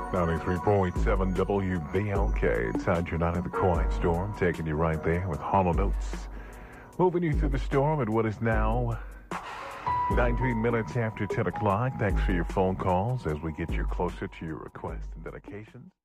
93.7 WBLK. It's How'd You Not in the Quiet Storm, taking you right there with Hollow Notes. Moving you through the storm at what is now 19 minutes after 10 o'clock. Thanks for your phone calls as we get you closer to your requests and dedications.